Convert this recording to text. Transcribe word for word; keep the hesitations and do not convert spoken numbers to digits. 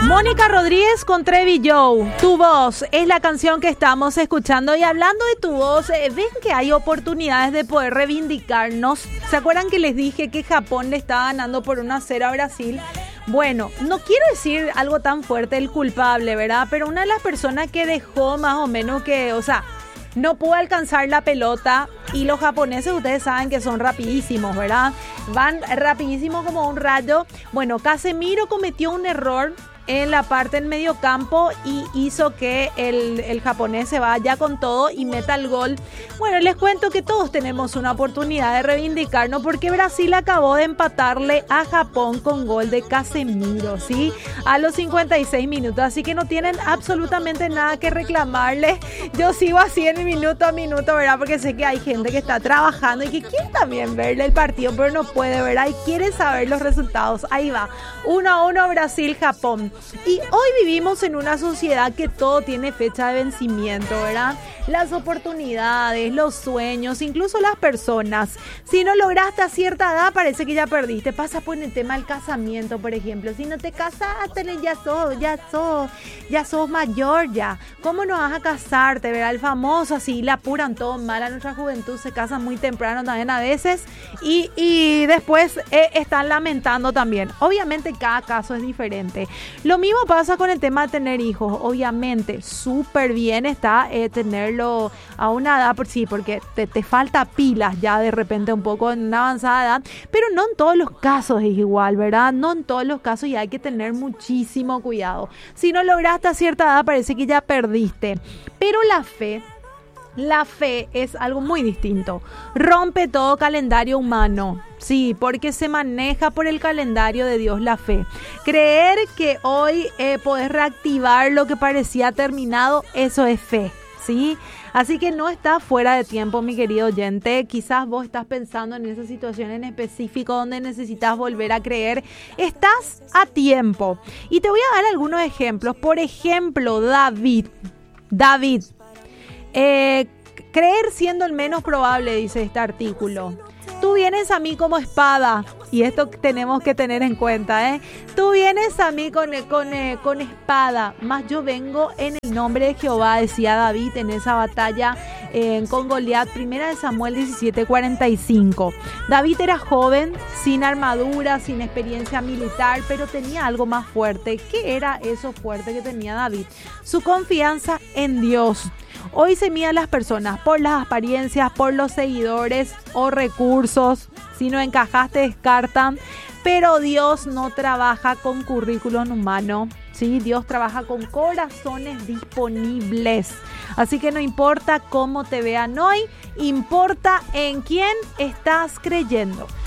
Mónica Rodríguez con Trevi Joe. Tu voz es la canción que estamos escuchando. Y hablando de tu voz, eh, ven que hay oportunidades de poder reivindicarnos. ¿Se acuerdan que les dije que Japón le estaba ganando por uno a cero a Brasil? Bueno, no quiero decir algo tan fuerte el culpable, ¿verdad? Pero una de las personas que dejó más o menos que, o sea, no pudo alcanzar la pelota, y los japoneses ustedes saben que son rapidísimos, ¿verdad? Van rapidísimos como un rayo. Bueno, Casemiro cometió un error en la parte en medio campo y hizo que el, el japonés se vaya con todo y meta el gol. Bueno, les cuento que todos tenemos una oportunidad de reivindicarnos porque Brasil acabó de empatarle a Japón con gol de Casemiro, ¿sí? A los cincuenta y seis minutos, así que no tienen absolutamente nada que reclamarle. Yo sigo así en minuto a minuto, ¿verdad? Porque sé que hay gente que está trabajando y que quiere también verle el partido, pero no puede, ¿verdad? Y quiere saber los resultados. Ahí va, uno a uno Brasil-Japón. Y hoy vivimos en una sociedad que todo tiene fecha de vencimiento, ¿verdad? Las oportunidades, los sueños, incluso las personas. Si no lograste a cierta edad, parece que ya perdiste. Pasa por el tema del casamiento, por ejemplo. Si no te casaste, ya sos, ya sos, ya sos mayor ya. ¿Cómo no vas a casarte, verdad? El famoso, así, la apuran todo mal. A nuestra juventud se casan muy temprano también a veces. Y, y después eh, están lamentando también. Obviamente cada caso es diferente. Lo mismo pasa con el tema de tener hijos. Obviamente, súper bien está eh, tenerlo a una edad, por sí, porque te, te falta pilas ya de repente un poco en una avanzada edad, pero no en todos los casos es igual, ¿verdad? No en todos los casos, y hay que tener muchísimo cuidado. Si no lograste a cierta edad, parece que ya perdiste. Pero la fe... La fe es algo muy distinto. Rompe todo calendario humano. Sí, porque se maneja por el calendario de Dios la fe. Creer que hoy eh, podés reactivar lo que parecía terminado, eso es fe, ¿sí? Así que no está fuera de tiempo, mi querido oyente. Quizás vos estás pensando en esa situación en específico donde necesitas volver a creer. Estás a tiempo. Y te voy a dar algunos ejemplos. Por ejemplo, David. David. Eh, creer siendo el menos probable, dice este artículo. Tú vienes a mí como espada, y esto tenemos que tener en cuenta, ¿eh? Tú vienes a mí con, con, con espada, mas yo vengo en el nombre de Jehová, decía David en esa batalla eh, con Goliat, primera de Samuel diecisiete cuarenta y cinco. David era joven, sin armadura, sin experiencia militar, pero tenía algo más fuerte. ¿Qué era eso fuerte que tenía David? Su confianza en Dios. Hoy se miden las personas por las apariencias, por los seguidores o recursos. Si no encajaste, descartan. Pero Dios no trabaja con currículum humano, ¿sí? Dios trabaja con corazones disponibles. Así que no importa cómo te vean hoy, importa en quién estás creyendo.